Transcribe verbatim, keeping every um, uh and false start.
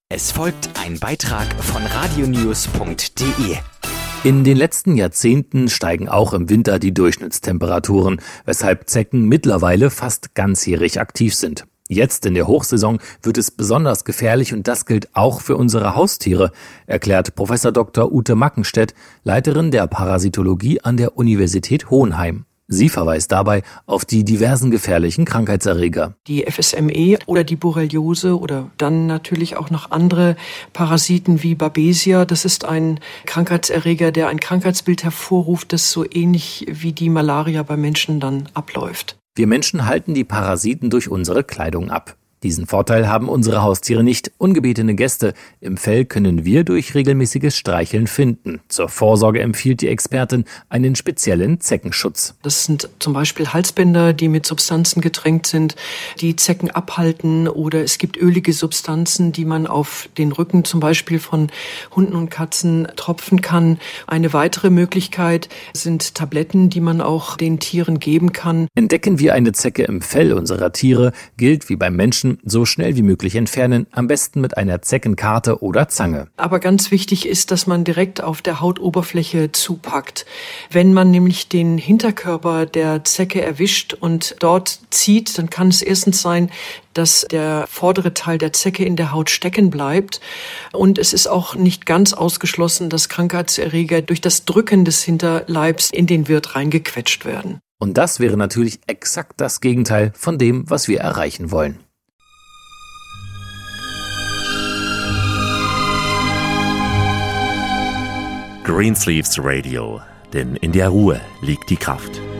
Es folgt ein Beitrag von radionews punkt de. In den letzten Jahrzehnten steigen auch im Winter die Durchschnittstemperaturen, weshalb Zecken mittlerweile fast ganzjährig aktiv sind. Jetzt in der Hochsaison wird es besonders gefährlich und das gilt auch für unsere Haustiere, erklärt Professor Doktor Ute Mackenstedt, Leiterin der Parasitologie an der Universität Hohenheim. Sie verweist dabei auf die diversen gefährlichen Krankheitserreger. Die F S M E oder die Borreliose oder dann natürlich auch noch andere Parasiten wie Babesia. Das ist ein Krankheitserreger, der ein Krankheitsbild hervorruft, das so ähnlich wie die Malaria bei Menschen dann abläuft. Wir Menschen halten die Parasiten durch unsere Kleidung ab. Diesen Vorteil haben unsere Haustiere nicht. Ungebetene Gäste im Fell können wir durch regelmäßiges Streicheln finden. Zur Vorsorge empfiehlt die Expertin einen speziellen Zeckenschutz. Das sind zum Beispiel Halsbänder, die mit Substanzen getränkt sind, die Zecken abhalten, oder es gibt ölige Substanzen, die man auf den Rücken zum Beispiel von Hunden und Katzen tropfen kann. Eine weitere Möglichkeit sind Tabletten, die man auch den Tieren geben kann. Entdecken wir eine Zecke im Fell unserer Tiere, gilt wie beim Menschen so schnell wie möglich entfernen, am besten mit einer Zeckenkarte oder Zange. Aber ganz wichtig ist, dass man direkt auf der Hautoberfläche zupackt. Wenn man nämlich den Hinterkörper der Zecke erwischt und dort zieht, dann kann es erstens sein, dass der vordere Teil der Zecke in der Haut stecken bleibt. Und es ist auch nicht ganz ausgeschlossen, dass Krankheitserreger durch das Drücken des Hinterleibs in den Wirt reingequetscht werden. Und das wäre natürlich exakt das Gegenteil von dem, was wir erreichen wollen. Greensleeves Radio, denn in der Ruhe liegt die Kraft.